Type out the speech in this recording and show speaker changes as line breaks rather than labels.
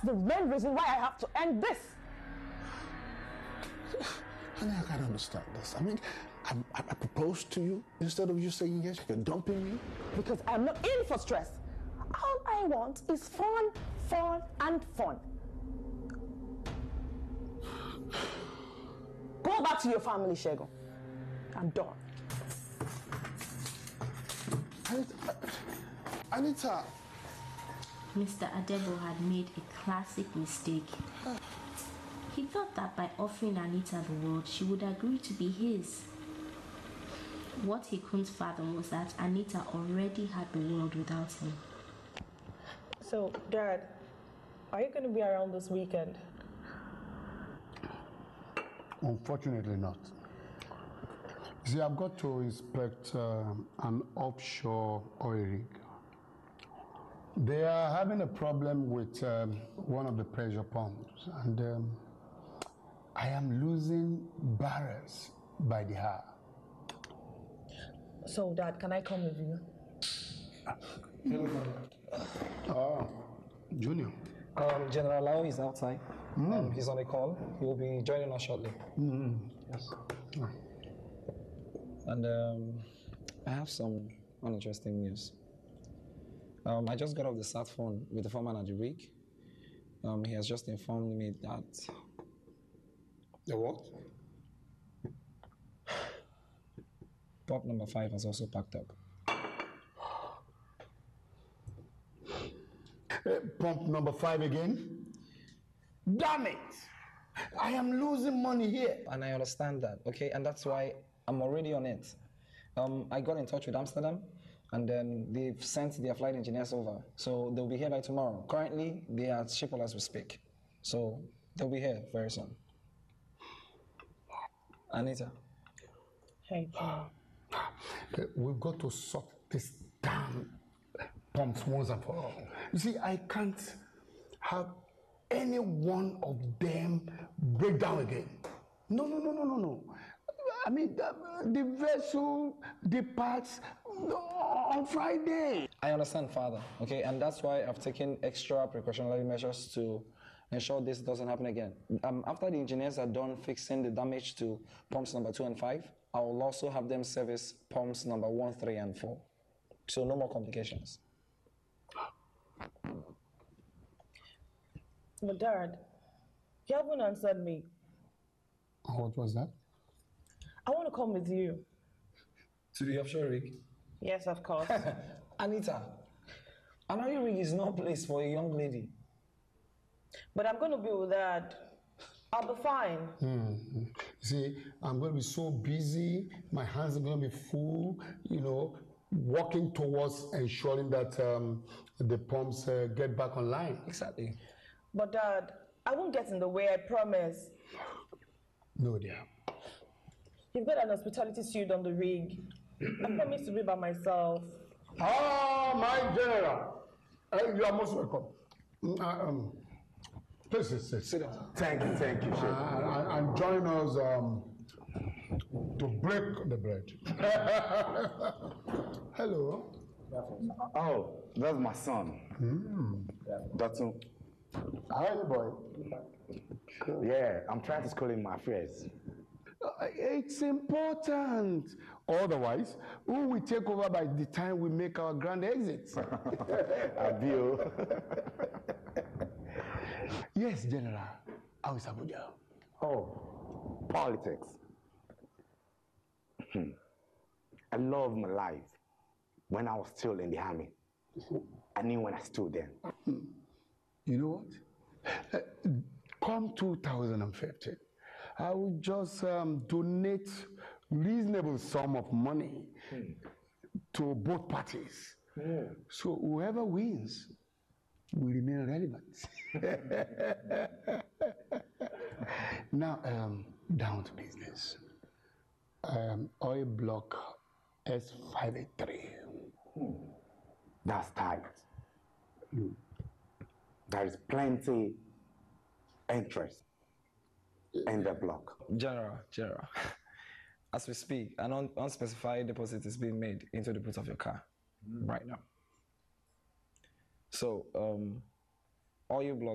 the main reason why I have to end this.
Honey, I can't understand this. I mean, I proposed to you. Instead of you saying yes, you're dumping me.
Because I'm not in for stress. All I want is fun, fun, and fun. Go back to your family, Shego. I'm done.
Anita.
Mr. Adebo had made a classic mistake. He thought that by offering Anita the world, she would agree to be his. What he couldn't fathom was that Anita already had the world without him.
So, Dad, are you going to be around this weekend?
Unfortunately not. See, I've got to inspect an offshore oil rig. They are having a problem with one of the pressure pumps, and I am losing barrels by the hour.
So, Dad, can I come with you?
Junior.
General Lau is outside. He's on a call. He will be joining us shortly. Yes. And I have some uninteresting news. I just got off the sat phone with the foreman at the rig. He has just informed me that...
The what?
Pump number 5 has also packed up.
Pump number 5 again? Damn it! I am losing money here.
And I understand that, okay? And that's why I'm already on it. I got in touch with Amsterdam, and then they've sent their flight engineers over. So they'll be here by tomorrow. Currently, they are at Schiphol as we speak. So they'll be here very soon. Anita.
Hey,
We've got to sort this damn pumps once and for all. You see, I can't have any one of them break down again. No. I mean, the vessel departs on Friday.
I understand, Father, okay? And that's why I've taken extra precautionary measures to ensure this doesn't happen again. After the engineers are done fixing the damage to pumps number 2 and 5, I will also have them service pumps number 1, 3, and 4. So no more complications.
But Dad, you haven't answered me.
What was that?
I want to come with you.
To the offshore rig?
Yes, of course.
Anita, an oil rig is no place for a young lady.
But I'm going to be with Dad. I'll be fine.
See, I'm going to be so busy. My hands are going to be full, working towards ensuring that the pumps get back online.
Exactly.
But Dad, I won't get in the way, I promise.
No, dear.
You've got an hospitality suite on the rig. I promise to be by myself.
My general. You are most welcome. Please sit down.
Thank you, Chef.
And join us to break the bread. Hello.
Oh, that's my son. Datu.
How are you, boy?
Yeah, I'm trying to school him my affairs.
It's important. Otherwise, who will take over by the time we make our grand exit?
Abio.
Yes, General. How is Abuja?
Oh, politics. I love my life when I was still in the army. I knew when I stood there.
You know what? Come 2015, I will just donate reasonable sum of money to both parties. So whoever wins will remain relevant. Now, down to business. Oil block S583.
That's tight. There is plenty interest in the block.
General, as we speak, an unspecified deposit is being made into the boot of your car right now. So, oil block